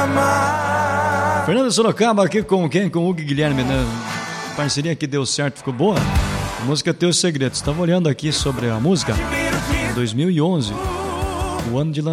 amar. Fernando Sorocaba aqui com quem? Com o Hugo e Guilherme, né? A parceria que deu certo, ficou boa. A música Teus Segredos. Estava olhando aqui sobre a música. 2011, o ano de lançamento.